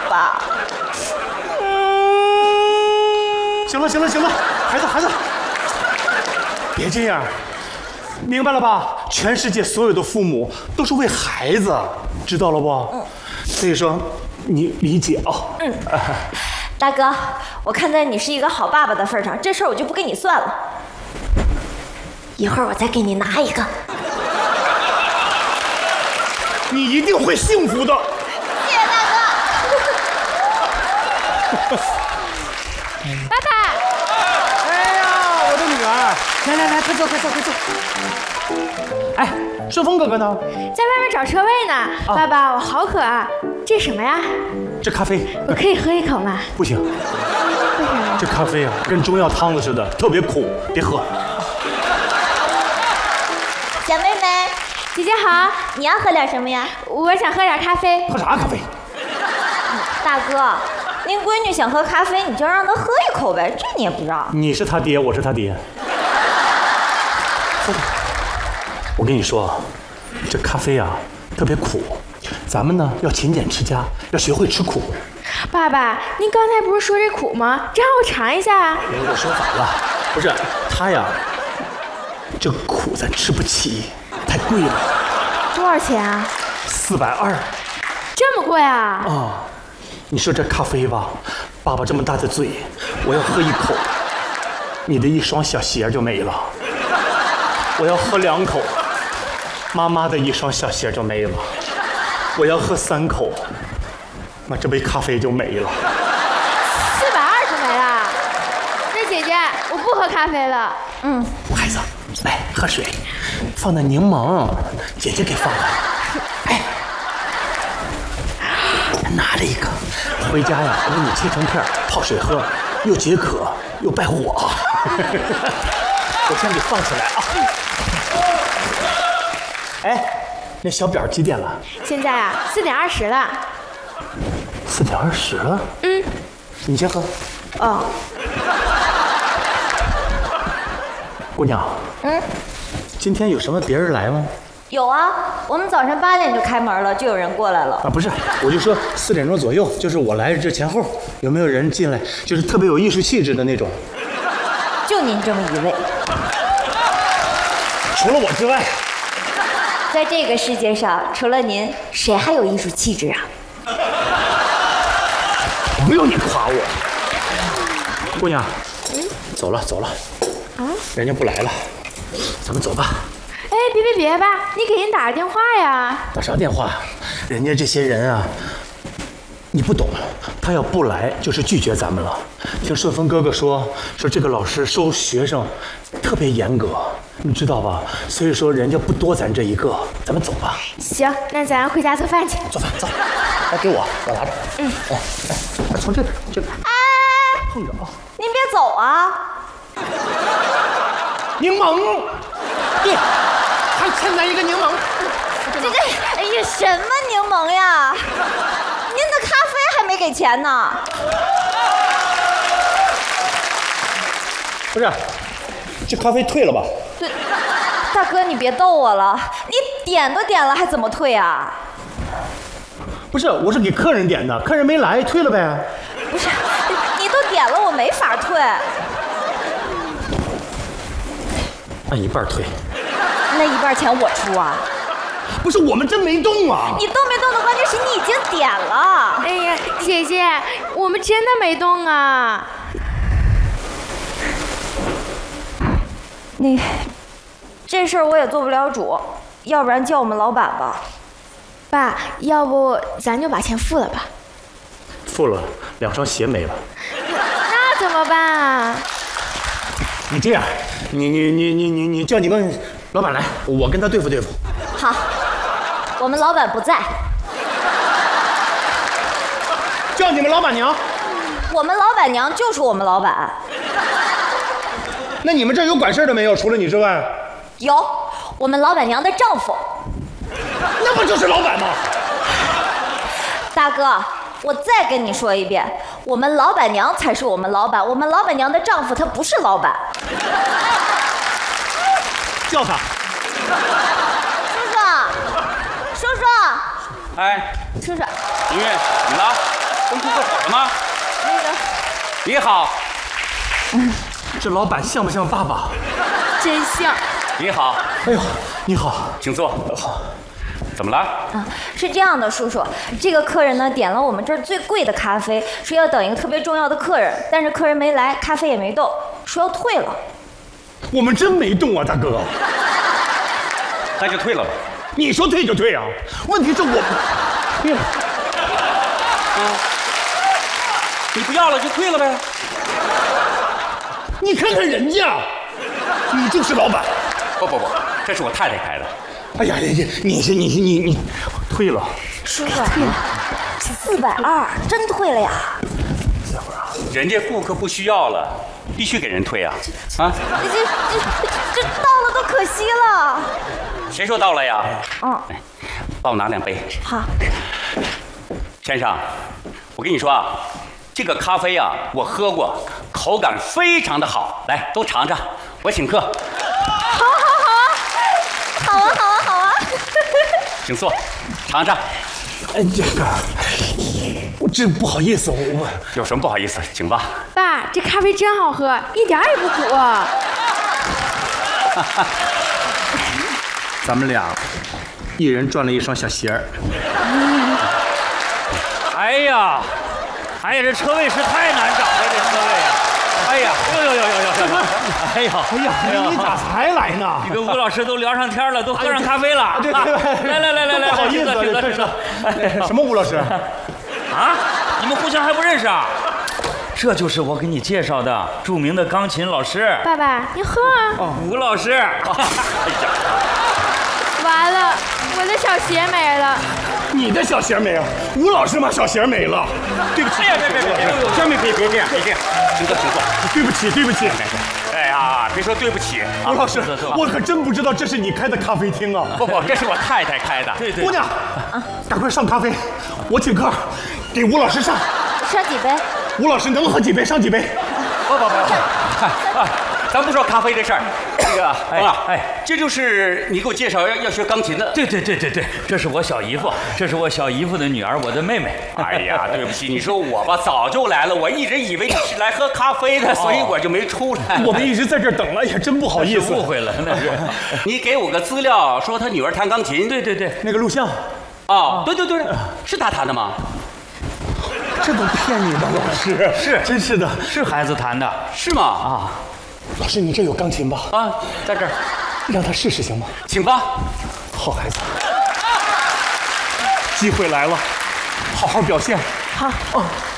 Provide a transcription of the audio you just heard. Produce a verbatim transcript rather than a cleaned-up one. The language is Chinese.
吧。 行了行了行了，孩子孩子，别这样，明白了吧？全世界所有的父母都是为孩子，知道了不？嗯。所以说，你理解啊。 嗯。大哥，我看在你是一个好爸爸的份上，这事儿我就不跟你算了。一会儿我再给你拿一个。 你一定会幸福的。 谢谢大哥。 爸爸。 哎呀，我的女儿，来来来，快坐快坐快坐。哎，顺丰哥哥呢？ 在外面找车位呢。啊、爸爸，我好渴啊！这什么呀？ 这咖啡。 我可以喝一口吗？ 不行。 为啥？ 这咖啡啊，跟中药汤子似的，特别苦，别喝。 小妹妹， 姐姐好， 你要喝点什么呀？ 我想喝点咖啡。 喝啥咖啡？ 大哥，您闺女想喝咖啡，你就让她喝一口呗，这你也不知道。 你是他爹，我是他爹。我跟你说，这咖啡啊特别苦，咱们呢要勤俭持家，要学会吃苦。 爸爸，您刚才不是说这苦吗？这让我尝一下啊。 别给我说反了，不是他呀，这苦咱吃不起，太贵了。 多少钱啊？ 四百二。 这么贵啊？ 啊，你说这咖啡吧，爸爸这么大的嘴，我要喝一口，你的一双小鞋就没了。我要喝两口，妈妈的一双小鞋就没了。我要喝三口，那这杯咖啡就没了。 四百二就没了。那姐姐，我不喝咖啡了。 嗯， 孩子，来喝水，放的柠檬，姐姐给放的。哎，拿了一个，回家呀，我给你切成片，泡水喝，又解渴又败火。我先给放起来啊。哎，那小表几点了？ 现在啊，四点二十了。 四点二十了。 嗯， 你先喝。 哦。 姑娘。 嗯。 今天有什么别人来吗？ 有啊，我们早上八点就开门了，就有人过来了。 啊，不是，我就说四点钟左右，就是我来这前后，有没有人进来？就是特别有艺术气质的那种。 就您这么一位。 除了我之外。 在这个世界上，除了您，谁还有艺术气质啊？ 不用你夸我，姑娘。嗯，走了走了。啊？人家不来了，咱们走吧。 哎，别别别吧，你给人打个电话呀。 打啥电话？人家这些人啊，你不懂，他要不来就是拒绝咱们了。听顺丰哥哥说，说这个老师收学生特别严格。你知道吧？所以说人家不多咱这一个，咱们走吧。 行，那咱回家做饭去。 做饭走，来给我，我拿着。嗯，哎哎，从这边这边。 哎， 碰着啊！ 您别走啊！ 柠檬，对，还欠咱一个柠檬。 这这，哎呀，什么柠檬呀？您的咖啡还没给钱呢。 不是，这咖啡退了吧？ 对，大哥，你别逗我了，你点都点了，还怎么退啊？ 不是，我是给客人点的，客人没来，退了呗。 不是，你都点了，我没法退。 按一半退。 那一半钱我出啊？ 不是，我们真没动啊。 你动没动的关键是你已经点了。 哎呀，姐姐，我们真的没动啊。 那这事儿我也做不了主，要不然叫我们老板吧。 爸，要不咱就把钱付了吧。 付了，两双鞋没了。 那怎么办啊？ 你这样，你你你你你你叫你们老板来，我跟他对付对付。 好，我们老板不在。 叫你们老板娘。 我们老板娘就是我们老板。 那你们这有管事的没有？除了你之外， 有我们老板娘的丈夫。 那不就是老板吗？ 大哥，我再跟你说一遍，我们老板娘才是我们老板，我们老板娘的丈夫他不是老板。 叫他。 叔叔，叔叔， 哎， 叔叔， 明月，怎么了？ 跟顾客好了吗？ 那个， 你好， 这老板像不像爸爸？ 真像。 你好， 哎呦，你好， 请坐。好，怎么了？ 啊，是这样的，叔叔，这个客人呢点了我们这儿最贵的咖啡，说要等一个特别重要的客人，但是客人没来，咖啡也没动，说要退了。 我们真没动啊，大哥。 那就退了吧。 你说退就退啊？问题是我，哎呀， 啊，你不要了就退了呗。 你看看人家，你就是老板。 不不不，这是我太太开的。 哎呀，你你是你是你你退了。 叔叔，四百二，真退了呀？ 人家顾客不需要了，必须给人退啊！啊， 这这这这到了都可惜了。 谁说到了呀？ 嗯， 帮我拿两杯。 好。 先生，我跟你说啊，这个咖啡啊，我喝过，口感非常的好，来都尝尝，我请客。 好好好啊，好啊好啊好啊。 请坐，尝尝。 哎，这个，我真不好意思，我我有什么不好意思，请吧。 爸，这咖啡真好喝，一点也不苦啊。 咱们俩一人赚了一双小鞋儿。 哎呀，哎呀，这车位是太难找了，这车位啊！哎呀，呦呦呦呦呦！哎呀， 哎呀，你咋才来呢？ 你跟吴老师都聊上天了，都喝上咖啡了。 对对对， 来来来来来， 不好意思， 请坐请坐。 什么吴老师？ 啊？你们互相还不认识啊？这就是我给你介绍的著名的钢琴老师。 爸爸，你喝啊。 吴老师。 完了，我的小鞋没了。 你的小鞋没了，吴老师嘛小鞋没了。对不起， 哎呀，别别别别，千万别别这样，别这样，请坐请坐。 对不起对不起。 哎呀，别说对不起， 吴老师，我可真不知道这是你开的咖啡厅啊！ 不不，这是我太太开的。 对对。 姑娘，赶快上咖啡，我请客，给吴老师上。 上几杯？ 吴老师能喝几杯上几杯。 不不不不，咱不说咖啡这事儿，这个冯老，哎，这就是你给我介绍要要学钢琴的。 对对对对对，这是我小姨夫，这是我小姨夫的女儿，我的妹妹。 哎呀，对不起，你说我吧，早就来了，我一直以为你是来喝咖啡的，所以我就没出来。 我们一直在这儿等了，哎呀，真不好意思， 误会了，那是。 你给我个资料，说他女儿弹钢琴。 对对对， 那个录像。 哦，对对对，是他弹的吗？ 这都骗你的，老师是真是的， 是孩子弹的， 是吗？ 啊， 老师，你这有钢琴吧？ 啊，在这儿， 让他试试行吗？ 请吧。 好孩子，机会来了，好好表现。 好。 哦。